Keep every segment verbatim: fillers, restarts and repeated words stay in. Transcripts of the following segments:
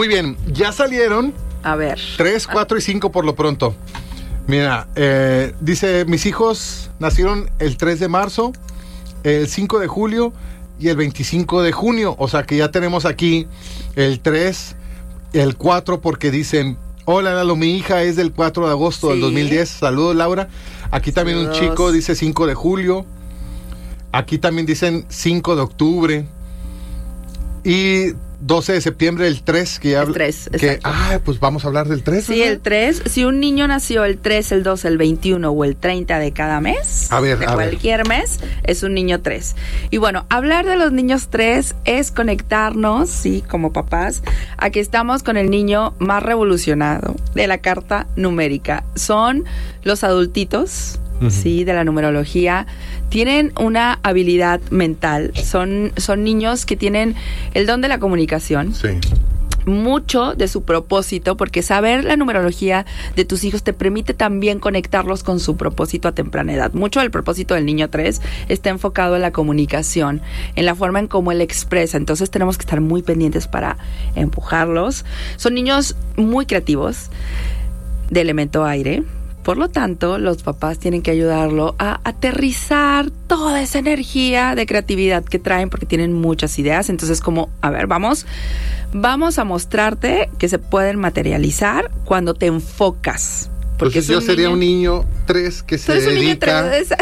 Muy bien, ya salieron. A ver. tres, cuatro y cinco por lo pronto. Mira, eh, dice, mis hijos nacieron el tres de marzo, el cinco de julio y el veinticinco de junio. O sea que ya tenemos aquí el tres, el cuatro, porque dicen, hola Lalo, mi hija es del cuatro de agosto sí. del dos mil diez. Saludos, Laura. Aquí también Saludos. Un chico dice cinco de julio. Aquí también dicen cinco de octubre. Y doce de septiembre, el tres, que ya el tres, que Ah, pues vamos a hablar del tres. Sí, ¿verdad? El tres. Si un niño nació el tres, el doce, el veintiuno o el treinta de cada mes, a ver, de a cualquier ver. mes, es un niño tres. Y bueno, hablar de los niños tres es conectarnos, sí, como papás, a que estamos con el niño más revolucionado de la carta numérica. Son los adultitos, uh-huh. sí, de la numerología. Tienen una habilidad mental, son, son niños que tienen el don de la comunicación. Sí. Mucho de su propósito, porque saber la numerología de tus hijos te permite también conectarlos con su propósito a temprana edad. Mucho del propósito del niño tres está enfocado en la comunicación, en la forma en cómo él expresa. Entonces tenemos que estar muy pendientes para empujarlos. Son niños muy creativos, de elemento aire. Por lo tanto, los papás tienen que ayudarlo a aterrizar toda esa energía de creatividad que traen, porque tienen muchas ideas. Entonces, como, a ver, vamos, vamos a mostrarte que se pueden materializar cuando te enfocas. Porque Entonces yo sería niño, un niño tres que se dedica tres,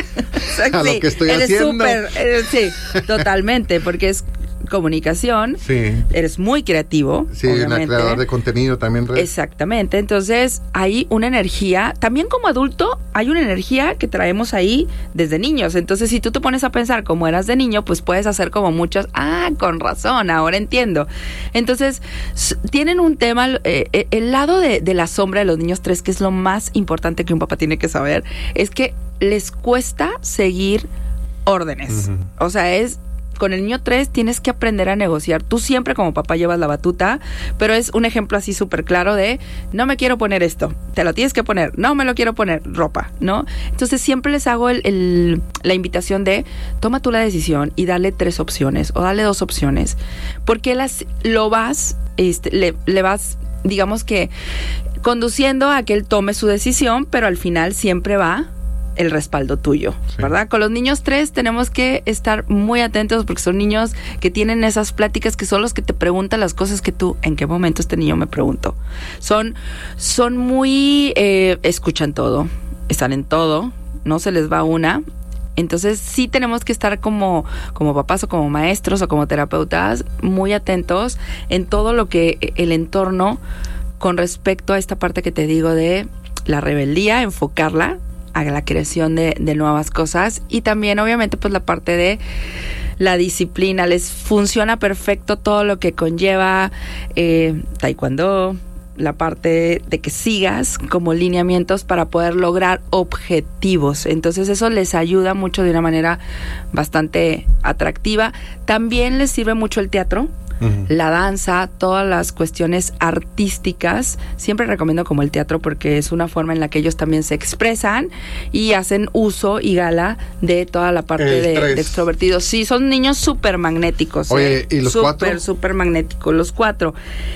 a sí, lo que estoy eres haciendo. Super, eh, sí, totalmente, porque es comunicación, sí. eres muy creativo. Sí, un creador de contenido también. Red. Exactamente, entonces hay una energía, también como adulto hay una energía que traemos ahí desde niños. Entonces si tú te pones a pensar como eras de niño, pues puedes hacer como muchos, ah, con razón, ahora entiendo. Entonces s- tienen un tema, eh, el lado de, de la sombra de los niños tres, que es lo más importante que un papá tiene que saber, es que les cuesta seguir órdenes. Uh-huh. O sea, es con el niño tres tienes que aprender a negociar. Tú siempre como papá llevas la batuta, pero es un ejemplo así súper claro de, no me quiero poner esto, te lo tienes que poner, no me lo quiero poner, ropa, ¿no? Entonces siempre les hago el, el, la invitación de, toma tú la decisión y dale tres opciones, o dale dos opciones, porque las, lo vas, este, le, le vas, digamos que, conduciendo a que él tome su decisión, pero al final siempre va el respaldo tuyo, sí. ¿verdad? Con los niños tres tenemos que estar muy atentos, porque son niños que tienen esas pláticas que son los que te preguntan las cosas que tú, ¿en qué momento este niño me preguntó? Son, son muy, eh, escuchan todo, están en todo, no se les va una. Entonces sí tenemos que estar como, como papás o como maestros o como terapeutas muy atentos en todo lo que el entorno, con respecto a esta parte que te digo de la rebeldía, enfocarla a la creación de, de nuevas cosas, y también obviamente pues la parte de la disciplina. Les funciona perfecto todo lo que conlleva eh, taekwondo, la parte de que sigas como lineamientos para poder lograr objetivos. Entonces eso les ayuda mucho de una manera bastante atractiva. También les sirve mucho el teatro, uh-huh. la danza, todas las cuestiones artísticas. Siempre recomiendo como el teatro, porque es una forma en la que ellos también se expresan y hacen uso y gala de toda la parte de, de extrovertidos. Sí, son niños súper magnéticos. Oye, eh, ¿y los super, cuatro? Súper, súper magnéticos. Los cuatro.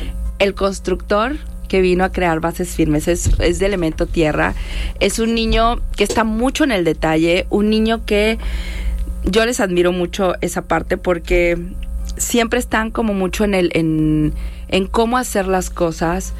El constructor, que vino a crear bases firmes, es, es de elemento tierra. Es un niño que está mucho en el detalle, un niño que yo les admiro mucho esa parte, porque siempre están como mucho en el en, en cómo hacer las cosas.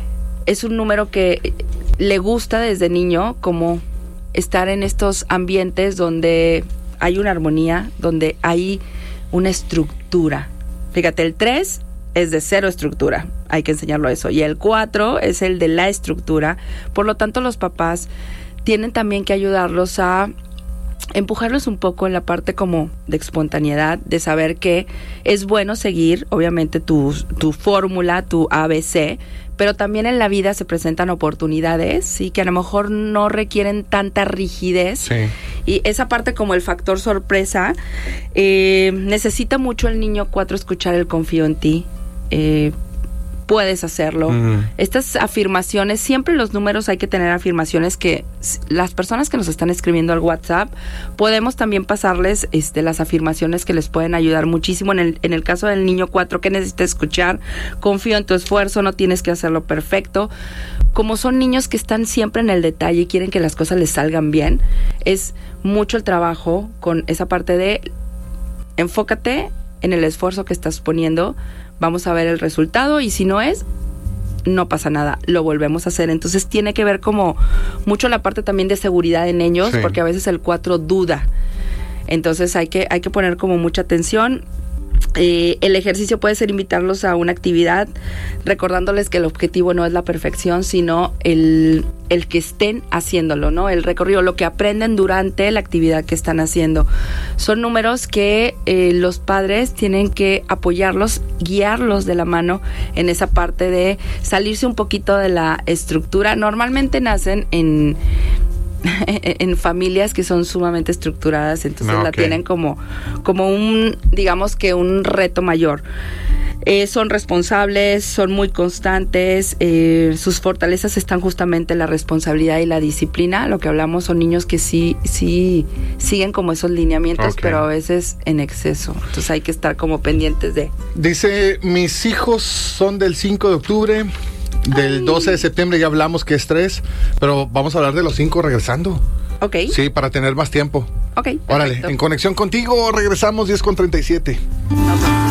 Es un número que le gusta desde niño como estar en estos ambientes donde hay una armonía, donde hay una estructura. Fíjate, el tres es de cero estructura, hay que enseñarlo eso, y el cuatro es el de la estructura. Por lo tanto, los papás tienen también que ayudarlos a empujarlos un poco en la parte como de espontaneidad, de saber que es bueno seguir, obviamente, tu, tu fórmula, tu A B C, pero también en la vida se presentan oportunidades, ¿sí? Que a lo mejor no requieren tanta rigidez. Sí. Y esa parte como el factor sorpresa, eh, necesita mucho el niño cuatro escuchar el confío en ti. Eh, puedes hacerlo. Mm. Estas afirmaciones, siempre los números hay que tener afirmaciones que las personas que nos están escribiendo al WhatsApp, podemos también pasarles este, las afirmaciones que les pueden ayudar muchísimo. En el, en el caso del niño cuatro, ¿qué necesita escuchar? Confío en tu esfuerzo, no tienes que hacerlo perfecto. Como son niños que están siempre en el detalle y quieren que las cosas les salgan bien, es mucho el trabajo con esa parte de enfócate en el esfuerzo que estás poniendo, vamos a ver el resultado y si no es, no pasa nada, lo volvemos a hacer. Entonces tiene que ver como mucho la parte también de seguridad en ellos, sí. porque a veces el cuatro duda. Entonces hay que, hay que poner como mucha atención. Eh, el ejercicio puede ser invitarlos a una actividad, recordándoles que el objetivo no es la perfección, sino el, el que estén haciéndolo, ¿no? El recorrido, lo que aprenden durante la actividad que están haciendo. Son números que eh, los padres tienen que apoyarlos, guiarlos de la mano en esa parte de salirse un poquito de la estructura. Normalmente nacen en... en familias que son sumamente estructuradas, entonces okay. la tienen como, como un, digamos que un reto mayor. Eh, son responsables, son muy constantes, eh, sus fortalezas están justamente en la responsabilidad y la disciplina. Lo que hablamos son niños que sí, sí siguen como esos lineamientos, okay. pero a veces en exceso. Entonces hay que estar como pendientes de. Dice, mis hijos son del cinco de octubre. Del Ay. doce de septiembre ya hablamos que es tres, pero vamos a hablar de los cinco regresando. Ok. Sí, para tener más tiempo. Ok. Órale, en conexión contigo regresamos diez con treinta y siete.